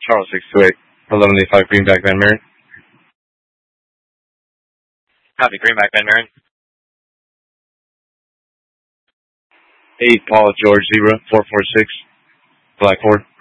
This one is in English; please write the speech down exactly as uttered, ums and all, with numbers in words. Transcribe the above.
Charles six two eight, eleven eighty-five Greenback Van Maren. Copy, Greenback Van Maren. eight Paul George Zebra, four four six, Black Ford.